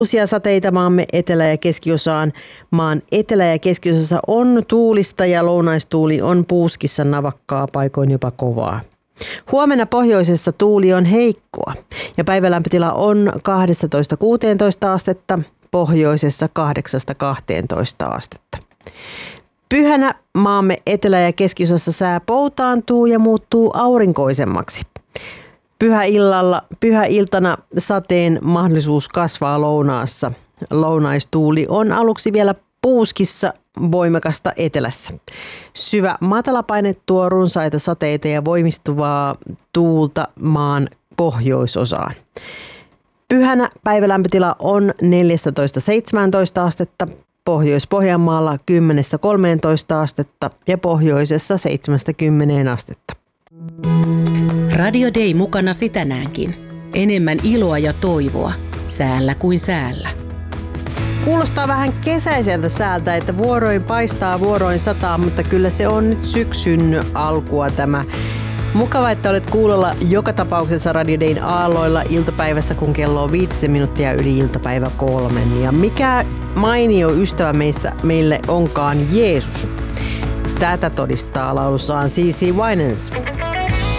Uusia sateita maamme etelä- ja keskiosaan. Maan etelä- ja keskiosassa on tuulista ja lounaistuuli on puuskissa navakkaa, paikoin jopa kovaa. Huomenna pohjoisessa tuuli on heikkoa ja päivälämpötila on 12–16 astetta, pohjoisessa 8–12 astetta. Pyhänä maamme etelä- ja keskiosassa sää poutaantuu ja muuttuu aurinkoisemmaksi. Pyhäiltana sateen mahdollisuus kasvaa lounaassa. Lounaistuuli on aluksi vielä puuskissa, voimakasta etelässä. Syvä matalapaine tuo runsaita sateita ja voimistuvaa tuulta maan pohjoisosaan. Pyhänä päivälämpötila on 14–17 astetta, Pohjois-Pohjanmaalla 10–13 astetta ja pohjoisessa 7–10 astetta. Radio Day mukanasi tänäänkin. Enemmän iloa ja toivoa säällä kuin säällä. Kuulostaa vähän kesäiseltä säältä, että vuoroin paistaa, vuoroin sataa, mutta kyllä se on nyt syksyn alkua tämä. Mukava, että olet kuulolla joka tapauksessa Radio Dayn aalloilla iltapäivässä, kun kello on 5 minuuttia yli iltapäivä 3. Ja mikä mainio ystävä meille onkaan Jeesus. Tätä todistaa laulussaan C.C. Winans.